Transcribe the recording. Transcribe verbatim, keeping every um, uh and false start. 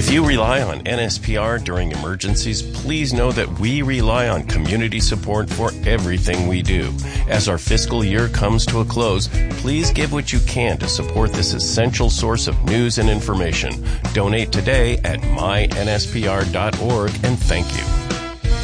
If you rely on N S P R during emergencies, please know that we rely on community support for everything we do. As our fiscal year comes to a close, please give what you can to support this essential source of news and information. Donate today at my N S P R dot org, and thank you.